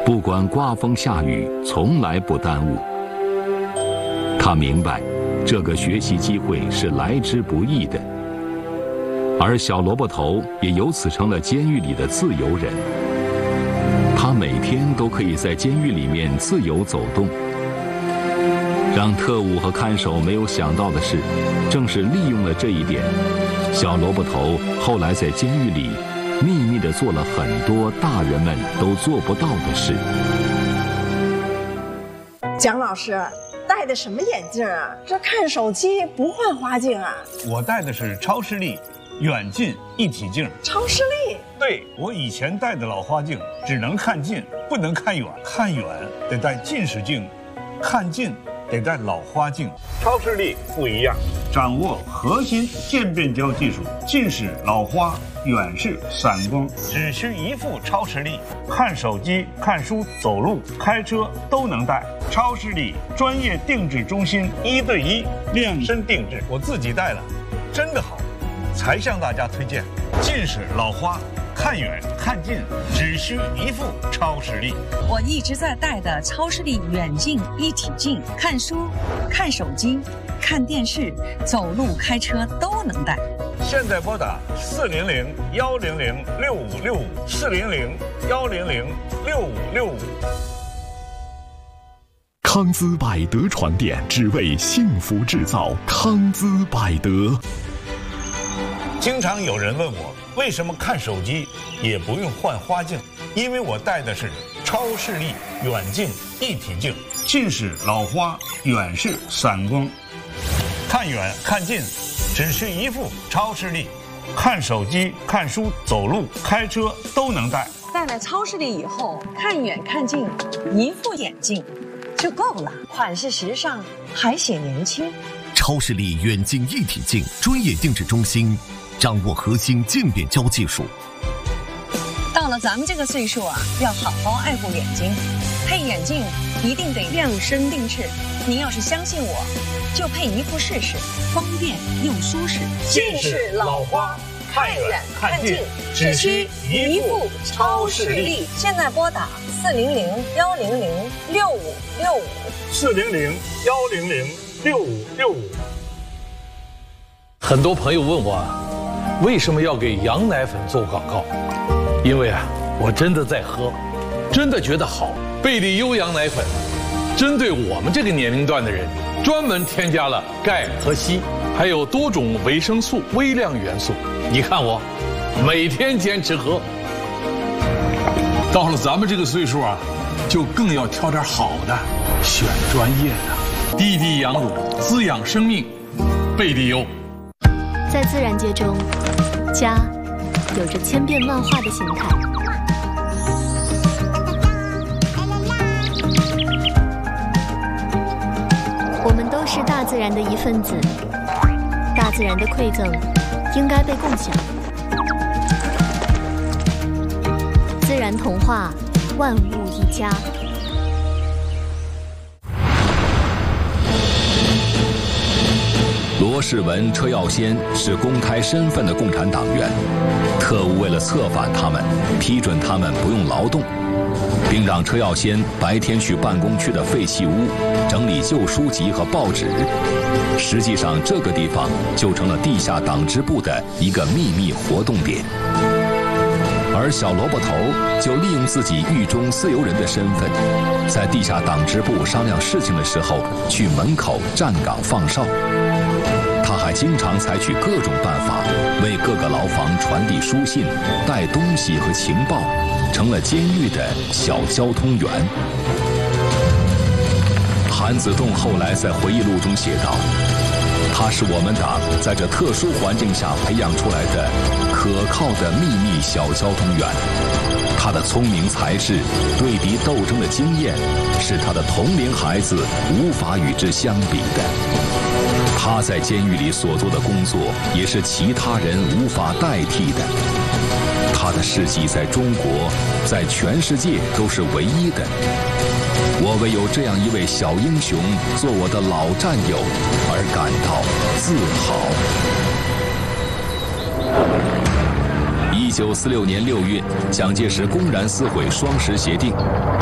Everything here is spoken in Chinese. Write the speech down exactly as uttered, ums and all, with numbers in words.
不管刮风下雨，从来不耽误。他明白，这个学习机会是来之不易的，而小萝卜头也由此成了监狱里的自由人。他每天都可以在监狱里面自由走动。让特务和看守没有想到的是，正是利用了这一点，小萝卜头后来在监狱里秘密地做了很多大人们都做不到的事。 蒋老师戴的什么眼镜啊？这看手机不换花镜啊？ 我戴的是超视力远近一体镜。 超视力？ 对，我以前戴的老花镜只能看近，不能看远，看远得戴近视镜，看近得戴老花镜。超视力不一样，掌握核心渐变焦技术，近视、老花、远视、散光，只需一副超视力，看手机、看书、走路、开车都能戴。超视力专业定制中心，一对一量身定制，我自己戴了，真的好，才向大家推荐。近视、老花，看远看近只需一副超视力。 我一直在戴的超视力远近一体镜，看书、看手机、看电视、走路、开车都能戴。 现在拨打四零零幺零零六五六五，四零零幺零零六五六五。 康姿百德床垫，只为幸福制造。康姿百德。 经常有人问我，为什么看手机也不用换花镜？因为我戴的是超视力远近一体镜，近视、老花、远视、散光，看远看近只需一副超视力，看手机、看书、走路、开车都能戴。 戴了超视力以后，看远看近一副眼镜就够了，款式时尚，还显年轻。 超视力远近一体镜专业定制中心，掌握核心渐变焦技术。 到了咱们这个岁数啊，要好好爱护眼睛，配眼镜一定得量身定制。您要是相信我，就配一副试试，方便又舒适。 近视、老花，看远看近只需一副超视力。 现在拨打四零零幺零零六五六五， 四零零幺零零六五六五。 很多朋友问我，为什么要给羊奶粉做广告？因为啊，我真的在喝，真的觉得好。贝利优羊奶粉，针对我们这个年龄段的人，专门添加了钙和硒，还有多种维生素、微量元素。你看我，每天坚持喝。到了咱们这个岁数啊，就更要挑点好的，选专业的。滴滴羊乳，滋养生命，贝利优。 在自然界中，家有着千变万化的形态。我们都是大自然的一份子，大自然的馈赠应该被共享。自然童话，万物一家。 罗世文、车耀先是公开身份的共产党员，特务为了策反他们，批准他们不用劳动，并让车耀先白天去办公区的废弃屋整理旧书籍和报纸。实际上，这个地方就成了地下党支部的一个秘密活动点。而小萝卜头就利用自己狱中自由人的身份，在地下党支部商量事情的时候，去门口站岗放哨。他还经常采取各种办法，为各个牢房传递书信、带东西和情报，成了监狱的小交通员。韩子栋后来在回忆录中写道：“他是我们党在这特殊环境下培养出来的可靠的秘密小交通员。他的聪明才智、对敌斗争的经验，是他的同龄孩子无法与之相比的。他在监狱里所做的工作，也是其他人无法代替的。他的事迹在中国，在全世界都是唯一的。我为有这样一位小英雄做我的老战友而感到自豪。”一九四六年六月，蒋介石公然撕毁双十协定，